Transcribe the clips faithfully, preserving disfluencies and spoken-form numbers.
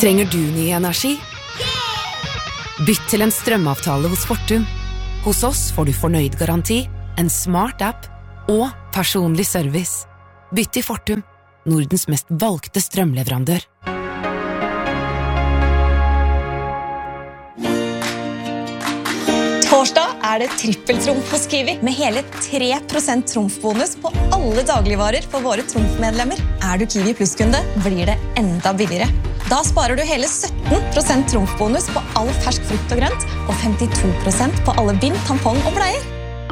Trenger du ny energi? Bytt til en strømavtale hos Fortum. Hos oss får du fornøyd garanti, en smart app og personlig service. Bytt til Fortum, Nordens mest valgte strømleverandør. Torsdag er det trippeltrumf hos Kiwi, med hele tre prosent trumfbonus på alle dagligvarer for våre trumfmedlemmer. Er du Kiwi Plus-kunde, blir det enda billigere. Da sparer du hele sytten prosent trumfbonus på all fersk frukt og grønt, og femtito prosent på alle bind, tampong og bleier.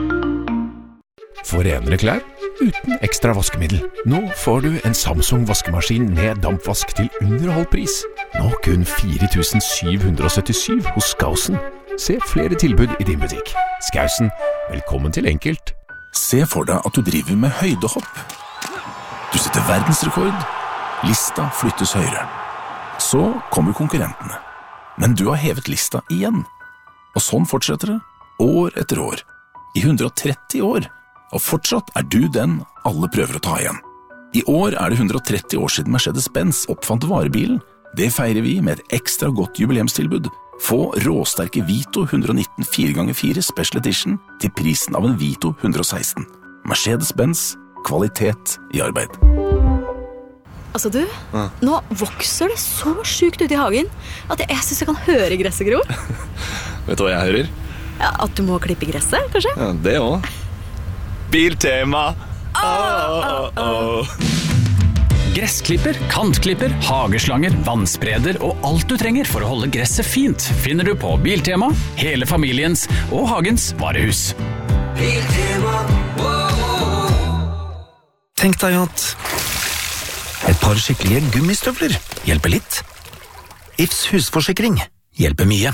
For renere klær uten ekstra vaskemiddel. Nå får du en Samsung vaskemaskin med dampvask til under halv pris. Nå kun fire tusen syv hundre syttisju hos Skausen. Se flere tilbud i din butikk. Skausen, velkommen til enkelt. Se for deg at du driver med høydehopp. Du setter verdensrekord. Lista flyttes høyere. Så kommer konkurrentene. Men du har hevet lista igjen. Og sånn fortsetter det, år etter år. I hundre og tretti år. Og fortsatt er du den alle prøver å ta igjen. I år er det hundre og tretti år siden Mercedes-Benz oppfant varebilen. Det feirer vi med et ekstra godt jubileumstilbud. Få råsterke Vito hundre og nitten fire ganger fire Special Edition til prisen av en Vito hundre og seksten. Mercedes-Benz, kvalitet i arbeid. Altså du, ja. Nå vokser det så sjukt ut i hagen at jeg, jeg synes jeg kan høre gresset gro. Vet du hva jeg hører? Ja, at du må klippe gresset, kanskje? Ja, det også. Biltema! Oh, oh, oh. Gressklipper, kantklipper, hageslanger, vannspreder og alt du trenger for å holde gresset fint finner du på Biltema, hele familiens og hagens varehus. Biltema, oh, oh, oh. Tenk deg at et par skikkelige gummistøvler hjelper litt. Ifs husforsikring hjelper mye.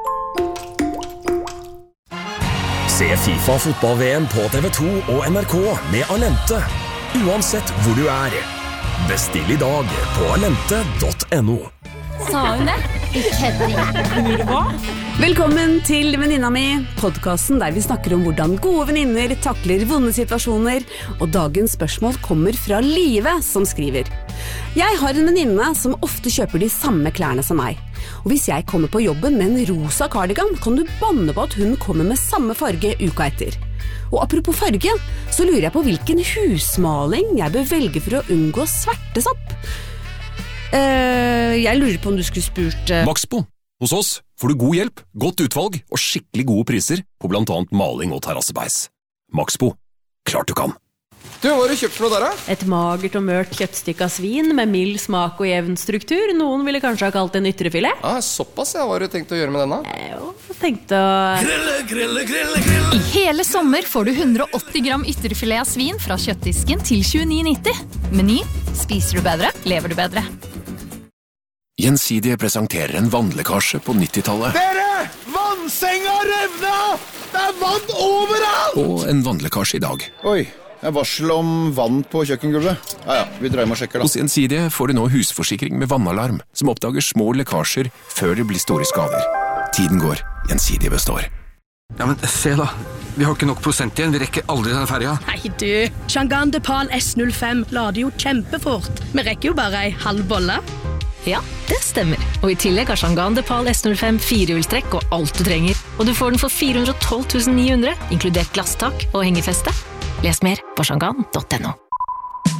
Se FIFA fotball-V M på T V to og N R K med Alente, uansett hvor du er. Bestill i dag på alente punktum no. Sa hun det? Ikke hva? Velkommen til Venninna mi, podcasten der vi snakker om hvordan gode venninner takler vonde situasjoner, og dagens spørsmål kommer fra Live som skriver. Jeg har en venninne som ofte kjøper de samme klærne som meg, og hvis jeg kommer på jobben med en rosa cardigan, kan du banne på at hun kommer med samme farge uka etter. Og apropos farge, så lurer jeg på hvilken husmaling jeg bør velge for å unngå svertesopp. Uh, jeg lurer på om du skulle spurt uh... Maxbo. Hos oss får du god hjelp, godt utvalg og skikkelig gode priser på blant annet maling og terrassebeis. Maxbo. Klart du kan. Du, hva har du kjøpt for noe der, da? Et magert og mørt kjøttstykke av svin med mild smak og jevn struktur. Noen ville kanskje ha kalt det en ytrefilet. Ah, såpass, ja. Hva har du tenkt å gjøre med denne? Jo, tenkte å... Grille, grille, grille, grille! I hele sommer får du hundre og åtti gram ytrefilet av svin fra kjøttdisken til tjueni nitti. Meny. Spiser du bedre, lever du bedre. Gjensidige presenterer en vannlekkasje på nittitallet. Dere! Vannsenga revna! Det er vann overalt! Og en vannlekkasje i dag. Oi, det er varsel om vann på kjøkkengulvet. Ja, ja, vi drar med og sjekker da. Hos Gjensidige får du nå husforsikring med vannalarm, som oppdager små lekkasjer før det blir store skader. Tiden går, Gjensidige består. Ja, men se da. Vi har ikke nok prosent igjen, vi rekker aldri denne ferja. Nei du, Chang'an Depal S null fem lader jo kjempefort. Vi rekker jo bare ei halv bolle. Ja, det stemmer. Og i tillegg har Chang'an Depal S null fem firehjulstrekk og alt du trenger. Og du får den for fire hundre og tolv tusen ni hundre, inkludert glasstak og hengefeste. Les mer på chang'an punktum no.